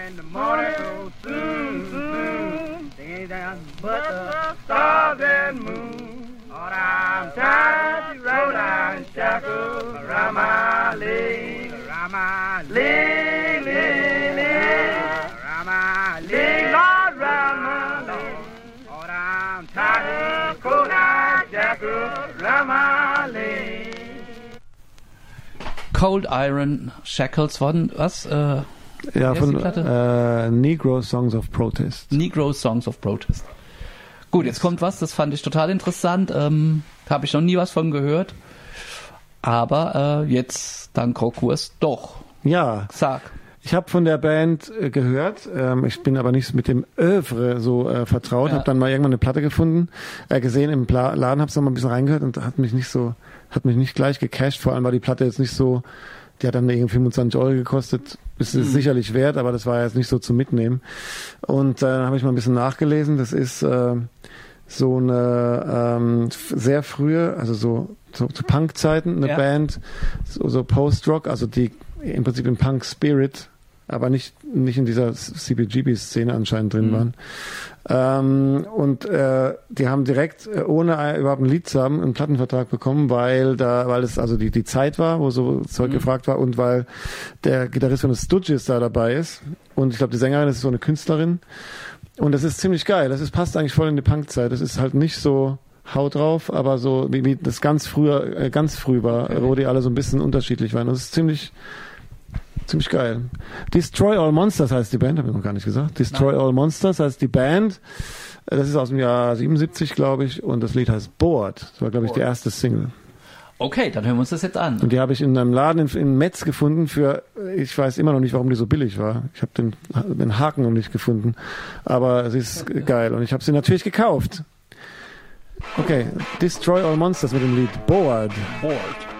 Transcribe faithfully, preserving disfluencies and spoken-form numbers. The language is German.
And the morning goes soon, soon. They down but the stars and moon. All I'm tired to roll down shackles around my leg, around my leg, leg, leg, around my leg, Lord, around my leg. All I'm tired to cold iron shackles around my leg. Cold Iron Shackles von was? Äh, ja, von äh, Negro Songs of Protest. Negro Songs of Protest. Gut, jetzt kommt was, das fand ich total interessant. Ähm, habe ich noch nie was von gehört. Aber äh, jetzt dank Rockurs doch. Ja. Sag. Ich habe von der Band äh, gehört, ähm, ich bin aber nicht mit dem Övre so äh, vertraut, ja. Habe dann mal irgendwann eine Platte gefunden, äh, gesehen im Pla- Laden, habe es noch mal ein bisschen reingehört und hat mich nicht so, hat mich nicht gleich gecasht, vor allem war die Platte jetzt nicht so, die hat dann irgendwie fünfundzwanzig Euro gekostet, ist es mhm. sicherlich wert, aber das war jetzt nicht so zum Mitnehmen. Und äh, dann habe ich mal ein bisschen nachgelesen, das ist äh, so eine ähm, sehr frühe, also so, so zu Punk-Zeiten, eine ja. Band, so, so Post-Rock, also die im Prinzip im Punk-Spirit, aber nicht nicht in dieser C B G B-Szene anscheinend drin mhm. waren. Ähm, und äh, die haben direkt, äh, ohne äh, überhaupt ein Lied zu haben, einen Plattenvertrag bekommen, weil da, weil es also die die Zeit war, wo so Zeug mhm. gefragt war und weil der Gitarrist von den Stooges da dabei ist. Und ich glaube, die Sängerin ist so eine Künstlerin. Und das ist ziemlich geil. Das ist, passt eigentlich voll in die Punkzeit. Das ist halt nicht so Haut drauf, aber so wie, wie das ganz früher, äh, ganz früh war, okay. Wo die alle so ein bisschen unterschiedlich waren. Das ist ziemlich Ziemlich geil. Destroy All Monsters heißt die Band, habe ich noch gar nicht gesagt. Destroy Nein. All Monsters heißt die Band. Das ist aus dem Jahr siebenundsiebzig, glaube ich, und das Lied heißt Bored. Das war, glaube ich, die erste Single. Okay, dann hören wir uns das jetzt an. Und die habe ich in einem Laden in, in Metz gefunden für, ich weiß immer noch nicht, warum die so billig war. Ich habe den, den Haken noch nicht gefunden. Aber sie ist geil und ich habe sie natürlich gekauft. Okay, Destroy All Monsters mit dem Lied Bored. Bored.